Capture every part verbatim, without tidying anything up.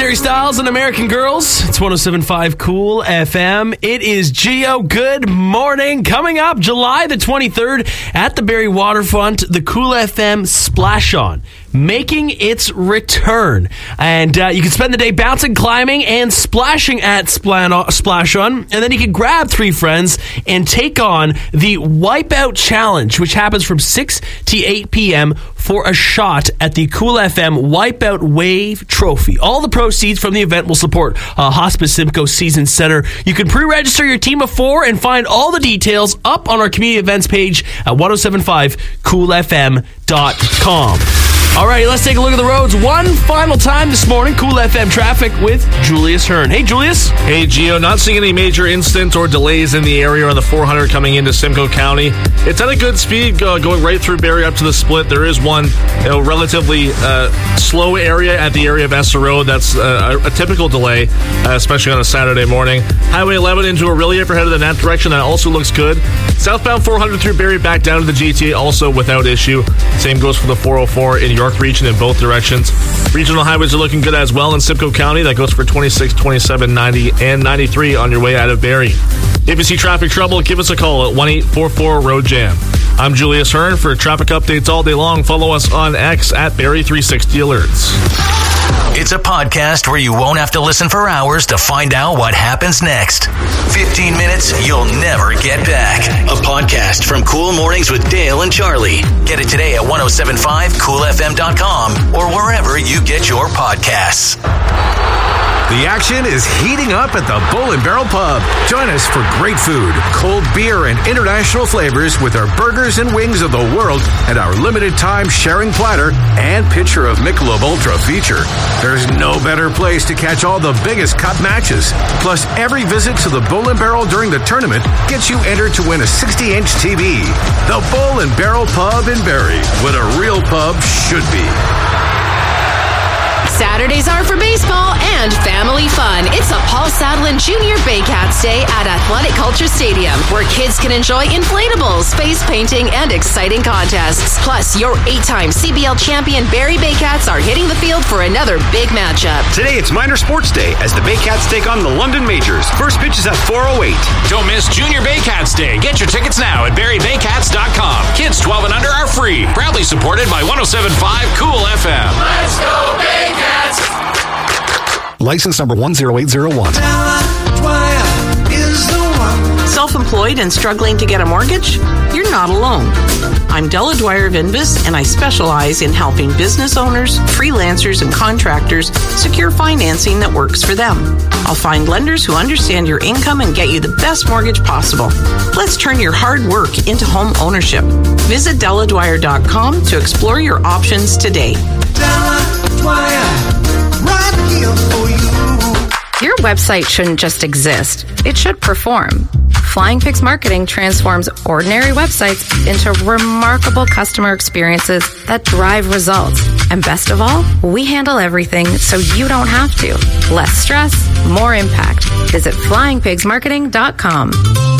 Harry Styles and American Girls. It's one oh seven point five Cool F M. It is Geo. Good morning. Coming up July the twenty-third at the Barrie Waterfront, the Cool F M Splash On, making its return. And uh, you can spend the day bouncing, climbing, and splashing at Splan- Splash On. And then you can grab three friends and take on the Wipeout Challenge, which happens from six to eight p.m. for a shot at the Cool F M Wipeout Wave Trophy. All the proceeds from the event will support uh, Hospice Simcoe Season Center. You can pre-register your team of four and find all the details up on our community events page at ten seventy-five cool f m dot com. All right, let's take a look at the roads one final time this morning. Cool F M traffic with Julius Hearn. Hey, Julius. Hey, Gio. Not seeing any major incidents or delays in the area on the four hundred coming into Simcoe County. It's at a good speed uh, going right through Barrie up to the split. There is one you know, relatively uh, slow area at the area of Esther Road. That's uh, a, a typical delay, uh, especially on a Saturday morning. Highway eleven into Aurelia if you're headed in that direction. That also looks good. Southbound four hundred through Barrie back down to the G T A also without issue. Same goes for the four oh four in York Region in both directions. Regional highways are looking good as well in Simcoe County. That goes for twenty-six, twenty-seven, ninety, and ninety-three on your way out of Barrie. If you see traffic trouble, give us a call at one eight four four road jam. I'm Julius Hearn. For traffic updates all day long, follow us on X at Barrie three sixty Alerts. It's a podcast where you won't have to listen for hours to find out what happens next. fifteen minutes you'll never get back. A podcast from Cool Mornings with Dale and Charlie. Get it today at ten seventy-five cool f m dot com or wherever you get your podcasts. The action is heating up at the Bull and Barrel Pub. Join us for great food, cold beer, and international flavors with our burgers and wings of the world and our limited time sharing platter and pitcher of Michelob Ultra feature. There's no better place to catch all the biggest cup matches. Plus, every visit to the Bull and Barrel during the tournament gets you entered to win a sixty inch T V. The Bull and Barrel Pub in Barrie, what a real pub should be. Saturdays are for baseball and family fun. It's a Paul Sadlin Junior Baycats Day at Athletic Culture Stadium, where kids can enjoy inflatables, face painting, and exciting contests. Plus, your eight-time C B L champion Barrie Baycats are hitting the field for another big matchup. Today, it's Minor Sports Day as the Baycats take on the London Majors. First pitch is at four oh eight. Don't miss Junior Baycats Day. Get your tickets now at barrie baycats dot com. Kids twelve and under are free. Proudly supported by ten seventy-five Cool F M. Let's go Baycats! License number one zero eight zero one. Self-employed and struggling to get a mortgage? You're not alone. I'm Della Dwyer of Invis, and I specialize in helping business owners, freelancers, and contractors secure financing that works for them. I'll find lenders who understand your income and get you the best mortgage possible. Let's turn your hard work into home ownership. Visit della dwyer dot com to explore your options today. Della Dwyer, right here for you. Your website shouldn't just exist. It should perform. Flying Pigs Marketing transforms ordinary websites into remarkable customer experiences that drive results. And best of all, we handle everything so you don't have to. Less stress, more impact. Visit flying pigs marketing dot com.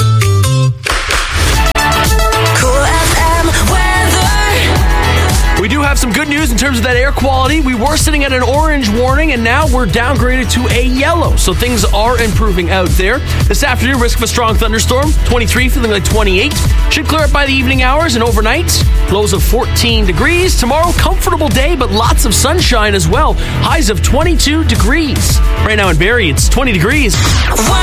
We do have some good news in terms of that air quality. We were sitting at an orange warning, and now we're downgraded to a yellow. So things are improving out there. This afternoon, risk of a strong thunderstorm. twenty-three, feeling like twenty-eight. Should clear up by the evening hours and overnight. Lows of fourteen degrees. Tomorrow, comfortable day, but lots of sunshine as well. Highs of twenty-two degrees. Right now in Barrie, it's twenty degrees.